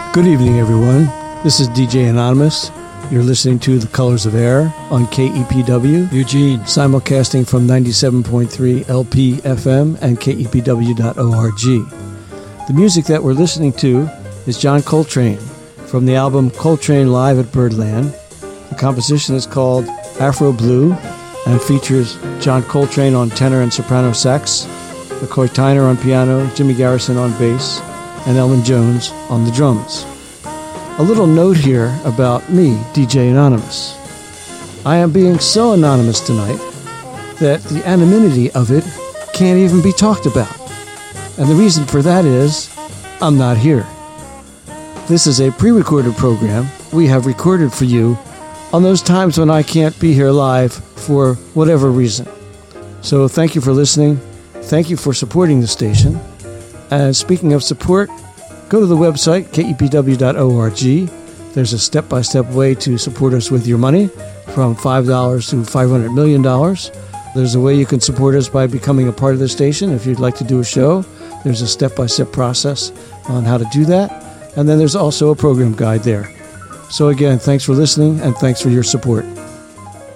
Good evening, everyone. This is DJ Anonymous. You're listening to The Colors of Air on KEPW, Eugene, simulcasting from 97.3 LP FM and KEPW.org. The music that we're listening to is John Coltrane from the album Coltrane Live at Birdland. The composition is called Afro Blue and features John Coltrane on tenor and soprano sax, McCoy Tyner on piano, Jimmy Garrison on bass, and Elvin Jones on the drums. A little note here about me, DJ Anonymous. I am being so anonymous tonight that the anonymity of it can't even be talked about. And the reason for that is I'm not here. This is a pre-recorded program we have recorded for you on those times when I can't be here live for whatever reason. So thank you for listening. Thank you for supporting the station. And speaking of support, go to the website, kepw.org. There's a step-by-step way to support us with your money, from $5 to $500 million. There's a way you can support us by becoming a part of the station. If you'd like to do a show, there's a step-by-step process on how to do that. And then there's also a program guide there. So again, thanks for listening and thanks for your support.